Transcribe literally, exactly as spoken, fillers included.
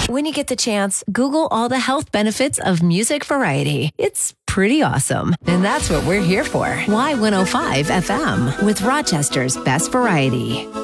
When you get the chance, Google all the health benefits of music variety. It's pretty awesome. And that's what we're here for. Y one oh five F M with Rochester's best variety.